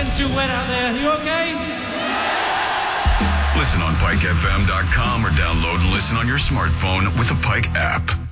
getting too wet out there. You okay? Listen on PikeFM.com or download and listen on your smartphone with the Pike app.